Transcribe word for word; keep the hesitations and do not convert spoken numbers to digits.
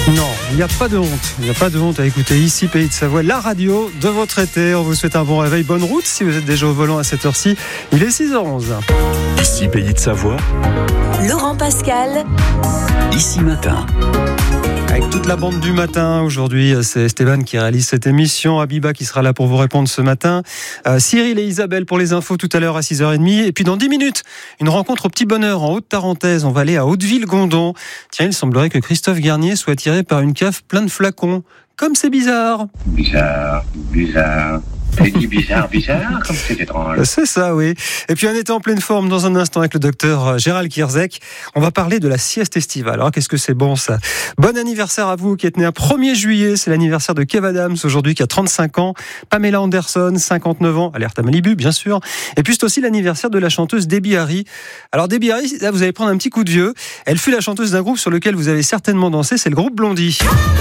Non, il n'y a pas de honte. Il n'y a pas de honte à écouter ici, Pays de Savoie, la radio de votre été. On vous souhaite un bon réveil, bonne route si vous êtes déjà au volant à cette heure-ci. Il est six heures onze. Ici, Pays de Savoie. Laurent Pascal. Ici Matin. Avec toute la bande du matin, aujourd'hui, c'est Stéphane qui réalise cette émission, Abiba qui sera là pour vous répondre ce matin, euh, Cyril et Isabelle pour les infos tout à l'heure à six heures trente, et puis dans dix minutes, une rencontre au petit bonheur en Haute-Tarentaise, on va aller à Hauteville-Gondon. Tiens, il semblerait que Christophe Garnier soit attiré par une cave pleine de flacons. Comme c'est bizarre. Bizarre, bizarre. T'as dit bizarre, bizarre, comme c'est étrange. C'est ça, oui. Et puis on est en pleine forme dans un instant avec le docteur Gérald Kierzek. On va parler de la sieste estivale. Alors qu'est-ce que c'est bon ça. Bon anniversaire à vous qui êtes né un premier juillet. C'est l'anniversaire de Kev Adams aujourd'hui qui a trente-cinq ans. Pamela Anderson, cinquante-neuf ans. Alerte à Malibu, bien sûr. Et puis c'est aussi l'anniversaire de la chanteuse Debbie Harry. Alors Debbie Harry, là vous allez prendre un petit coup de vieux. Elle fut la chanteuse d'un groupe sur lequel vous avez certainement dansé. C'est le groupe Blondie.